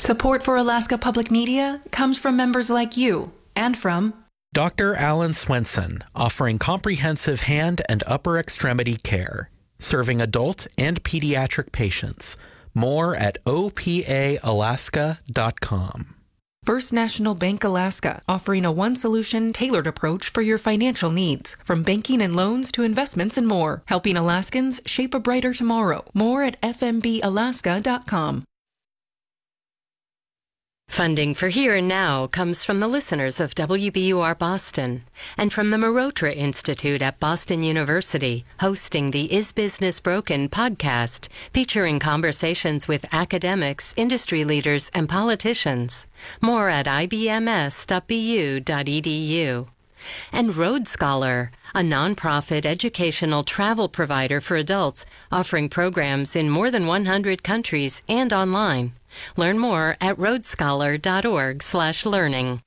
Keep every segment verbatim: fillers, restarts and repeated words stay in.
Support for Alaska Public Media comes from members like you and from Doctor Alan Swenson, offering comprehensive hand and upper extremity care, serving adult and pediatric patients. More at O P A Alaska dot com. First National Bank Alaska, offering a one-solution, tailored approach for your financial needs. From banking and loans to investments and more, helping Alaskans shape a brighter tomorrow. More at F M B Alaska dot com. Funding for Here and Now comes from the listeners of W B U R Boston and from the Marotra Institute at Boston University, hosting the Is Business Broken podcast, featuring conversations with academics, industry leaders, and politicians. More at I B M S dot B U dot E D U. And Road Scholar, a nonprofit educational travel provider for adults, offering programs in more than one hundred countries and online. Learn more at road scholar dot org slash learning.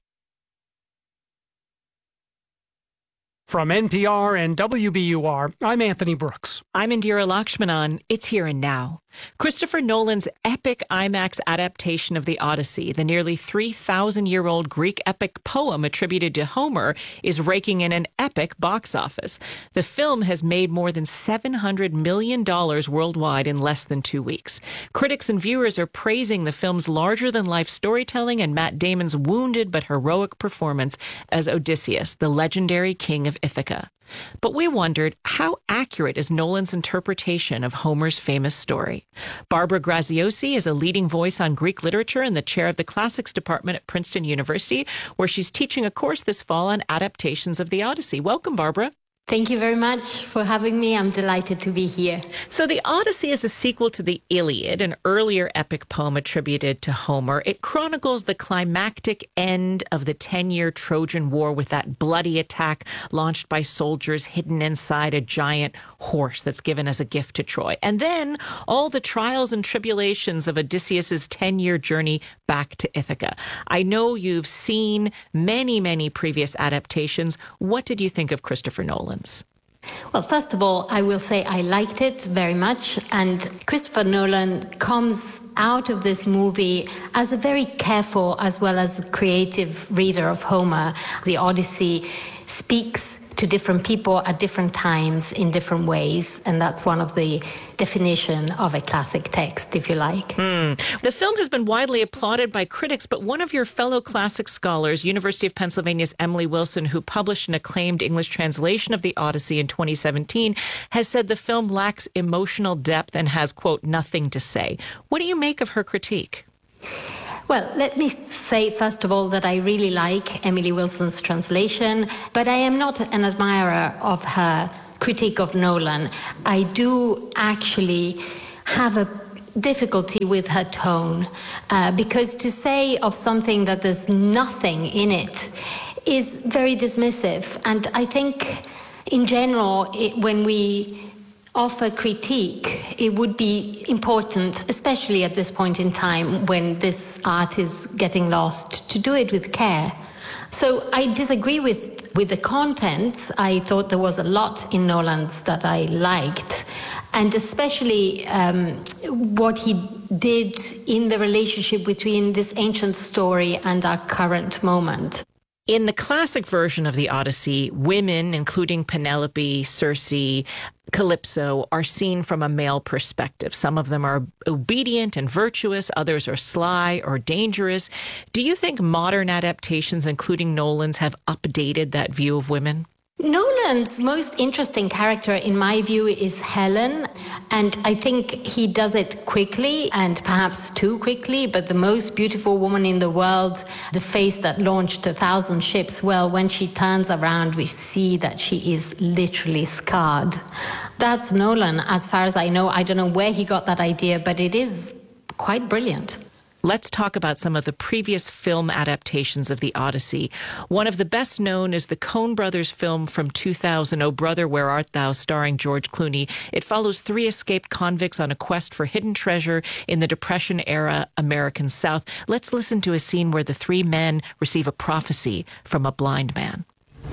From N P R and W B U R, I'm Anthony Brooks. I'm Indira Lakshmanan. It's Here and Now. Christopher Nolan's epic IMAX adaptation of the Odyssey, the nearly three thousand year old Greek epic poem attributed to Homer, is raking in an epic box office. The film has made more than seven hundred million dollars worldwide in less than two weeks. Critics and viewers are praising the film's larger-than-life storytelling and Matt Damon's wounded but heroic performance as Odysseus, the legendary king of Ithaca. But we wondered, how accurate is Nolan's interpretation of Homer's famous story? Barbara Graziosi is a leading voice on Greek literature and the chair of the classics department at Princeton University, where she's teaching a course this fall on adaptations of the Odyssey. Welcome, Barbara. Thank you very much for having me. I'm delighted to be here. So the Odyssey is a sequel to the Iliad, an earlier epic poem attributed to Homer. It chronicles the climactic end of the ten-year Trojan War with that bloody attack launched by soldiers hidden inside a giant horse that's given as a gift to Troy. And then all the trials and tribulations of Odysseus's ten-year journey back to Ithaca. I know you've seen many, many previous adaptations. What did you think of Christopher Nolan? Well, first of all, I will say I liked it very much. And Christopher Nolan comes out of this movie as a very careful as well as creative reader of Homer. The Odyssey speaks to different people at different times in different ways. And that's one of the definition of a classic text, if you like. Mm. The film has been widely applauded by critics, but one of your fellow classic scholars, University of Pennsylvania's Emily Wilson, who published an acclaimed English translation of the Odyssey in twenty seventeen, has said the film lacks emotional depth and has, quote, nothing to say. What do you make of her critique? Well, let me say, first of all, that I really like Emily Wilson's translation, but I am not an admirer of her critique of Nolan. I do actually have a difficulty with her tone, uh, because to say of something that there's nothing in it is very dismissive. And I think, in general, it, when we offer critique, it would be important, especially at this point in time when this art is getting lost, to do it with care. So I disagree with, with the content. I thought there was a lot in Nolan's that I liked, and especially um, what he did in the relationship between this ancient story and our current moment. In the classic version of the Odyssey, women, including Penelope, Circe, Calypso, are seen from a male perspective. Some of them are obedient and virtuous, others are sly or dangerous. Do you think modern adaptations, including Nolan's, have updated that view of women? Nolan's most interesting character, in my view, is Helen, and I think he does it quickly and perhaps too quickly, but the most beautiful woman in the world, the face that launched a thousand ships, well, when she turns around, we see that she is literally scarred. That's Nolan, as far as I know. I don't know where he got that idea, but it is quite brilliant. Let's talk about some of the previous film adaptations of the Odyssey. One of the best known is the Coen Brothers film from two thousand, Oh Brother, Where Art Thou?, starring George Clooney. It follows three escaped convicts on a quest for hidden treasure in the Depression-era American South. Let's listen to a scene where the three men receive a prophecy from a blind man.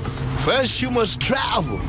First you must travel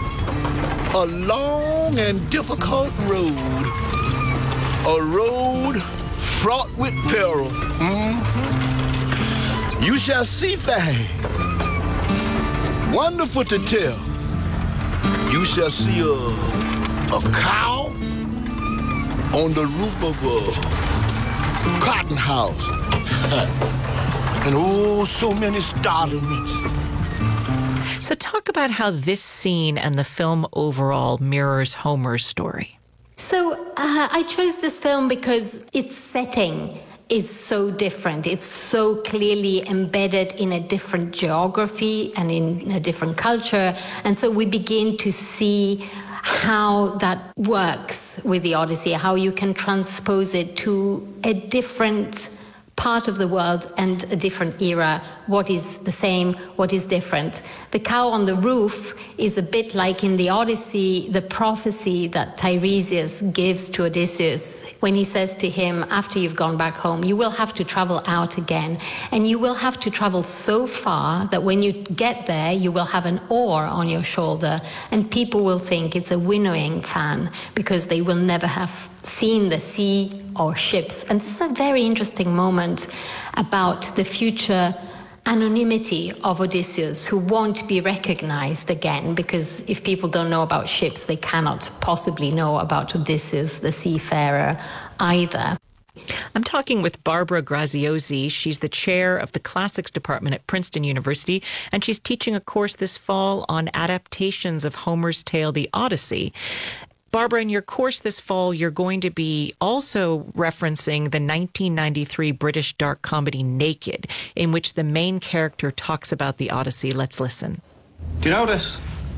a long and difficult road, a road fraught with peril. Mm-hmm. You shall see things wonderful to tell. You shall see a, a cow on the roof of a cotton house. And oh, so many startlings. So talk about how this scene and the film overall mirrors Homer's story. So uh, I chose this film because its setting is so different. It's so clearly embedded in a different geography and in a different culture. And so we begin to see how that works with the Odyssey, how you can transpose it to a different part of the world and a different era. What is the same, what is different? The cow on the roof is a bit like in the Odyssey, the prophecy that Tiresias gives to Odysseus when he says to him, after you've gone back home, you will have to travel out again. And you will have to travel so far that when you get there, you will have an oar on your shoulder. And people will think it's a winnowing fan because they will never have seen the sea or ships. And this is a very interesting moment about the future anonymity of Odysseus, who won't be recognized again, because if people don't know about ships, they cannot possibly know about Odysseus, the seafarer, either. I'm talking with Barbara Graziosi. She's the chair of the Classics Department at Princeton University, and she's teaching a course this fall on adaptations of Homer's tale, The Odyssey. Barbara, in your course this fall, you're going to be also referencing the nineteen ninety-three British dark comedy Naked, in which the main character talks about the Odyssey. Let's listen. Do you know this?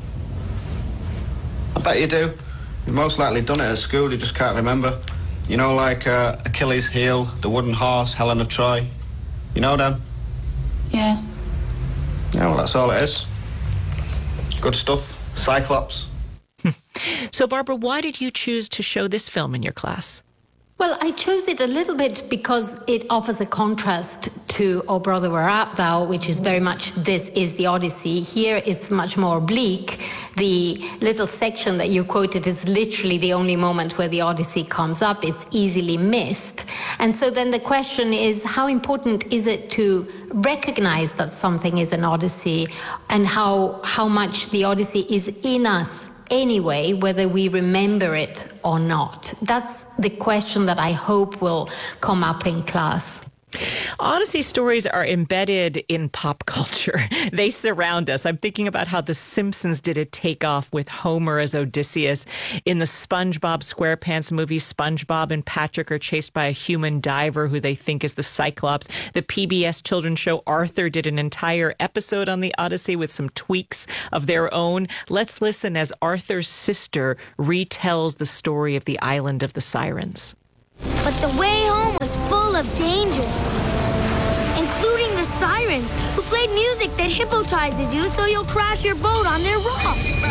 I bet you do. You've most likely done it at school, you just can't remember. You know, like uh, Achilles' heel, the wooden horse, Helen of Troy. You know them? Yeah. Yeah, well, that's all it is. Good stuff. Cyclops. So, Barbara, why did you choose to show this film in your class? Well, I chose it a little bit because it offers a contrast to O Brother, Where Art Thou, which is very much This Is the Odyssey. Here it's much more bleak. The little section that you quoted is literally the only moment where the Odyssey comes up. It's easily missed. And so then the question is, how important is it to recognize that something is an Odyssey, and how, how much the Odyssey is in us anyway, whether we remember it or not? That's the question that I hope will come up in class. Odyssey stories are embedded in pop culture. They surround us. I'm thinking about how The Simpsons did a takeoff with Homer as Odysseus. In the SpongeBob SquarePants movie, SpongeBob and Patrick are chased by a human diver who they think is the Cyclops. The P B S children's show Arthur did an entire episode on the Odyssey with some tweaks of their own. Let's listen as Arthur's sister retells the story of the Island of the Sirens. But the way home was full of dangers, including the sirens, who played music that hypnotizes you so you'll crash your boat on their rocks.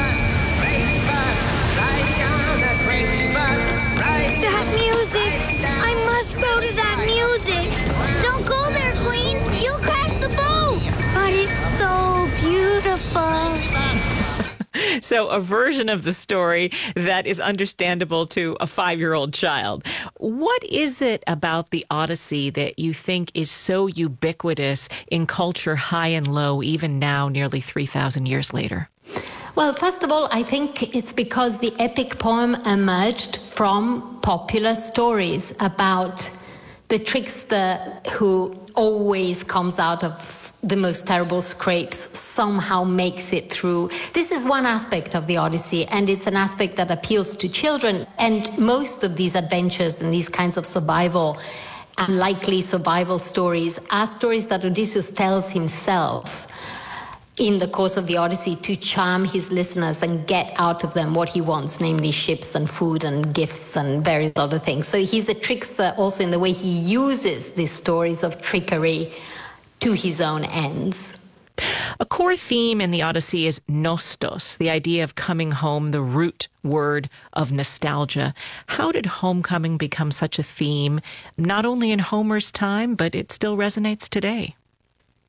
That music! I must go to that music! Don't go there, Queen! You'll crash the boat! But it's so beautiful! So a version of the story that is understandable to a five-year-old child. What is it about the Odyssey that you think is so ubiquitous in culture high and low, even now, nearly three thousand years later? Well, first of all, I think it's because the epic poem emerged from popular stories about the trickster who always comes out of the most terrible scrapes, somehow makes it through. This is one aspect of the Odyssey, and it's an aspect that appeals to children. And most of these adventures and these kinds of survival, unlikely survival stories, are stories that Odysseus tells himself in the course of the Odyssey to charm his listeners and get out of them what he wants, namely ships and food and gifts and various other things. So he's a trickster also in the way he uses these stories of trickery to his own ends. A core theme in the Odyssey is nostos, the idea of coming home, the root word of nostalgia. How did homecoming become such a theme, not only in Homer's time, but it still resonates today?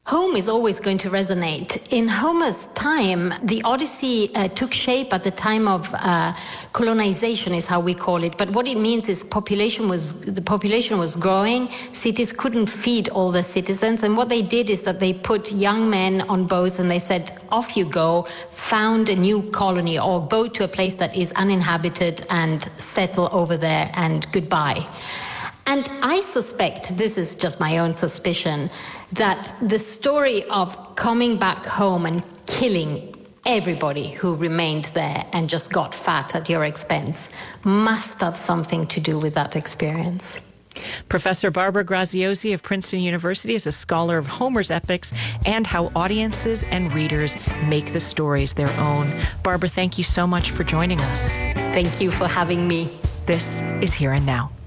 Home is always going to resonate. In Homer's time, the Odyssey uh, took shape at the time of uh, colonization, is how we call it. But what it means is population was the population was growing. Cities couldn't feed all the citizens, and what they did is that they put young men on boats and they said, "Off you go, found a new colony, or go to a place that is uninhabited and settle over there, and goodbye." And I suspect, this is just my own suspicion, that the story of coming back home and killing everybody who remained there and just got fat at your expense must have something to do with that experience. Professor Barbara Graziosi of Princeton University is a scholar of Homer's epics and how audiences and readers make the stories their own. Barbara, thank you so much for joining us. Thank you for having me. This is Here and Now.